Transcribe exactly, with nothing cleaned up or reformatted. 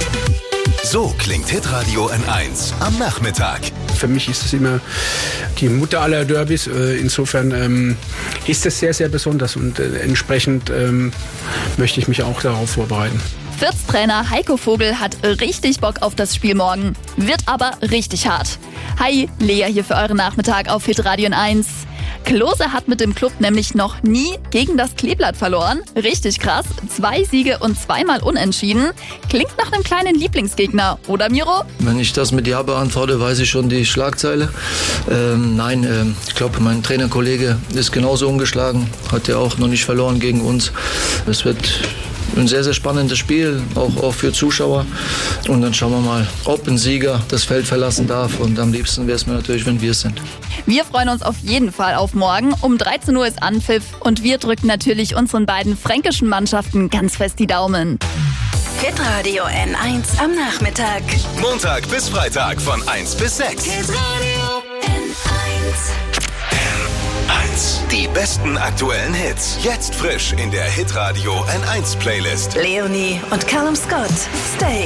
So klingt Hitradio N eins am Nachmittag. Für mich ist es immer die Mutter aller Derbys. Insofern ähm, ist es sehr, sehr besonders und äh, entsprechend ähm, möchte ich mich auch darauf vorbereiten. Fürth-Trainer Heiko Vogel hat richtig Bock auf das Spiel morgen. Wird aber richtig hart. Hi, Lea hier für euren Nachmittag auf Hitradio N eins. Klose hat mit dem Club nämlich noch nie gegen das Kleeblatt verloren. Richtig krass. Zwei Siege und zweimal unentschieden. Klingt nach einem kleinen Lieblingsgegner, oder Miro? Wenn ich das mit Ja beantworte, weiß ich schon die Schlagzeile. Ähm, nein, ähm, ich glaube, mein Trainerkollege ist genauso ungeschlagen. Hat ja auch noch nicht verloren gegen uns. Es wird ein sehr, sehr spannendes Spiel, auch, auch für Zuschauer. Und dann schauen wir mal, ob ein Sieger das Feld verlassen darf. Und am liebsten wäre es mir natürlich, wenn wir es sind. Wir freuen uns auf jeden Fall auf morgen. Um dreizehn Uhr ist Anpfiff und wir drücken natürlich unseren beiden fränkischen Mannschaften ganz fest die Daumen. Hitradio N eins am Nachmittag. Montag bis Freitag von eins bis sechs. Hitradio N eins. N eins. Die besten aktuellen Hits. Jetzt frisch in der Hitradio N eins Playlist. Leonie und Callum Scott. Stay.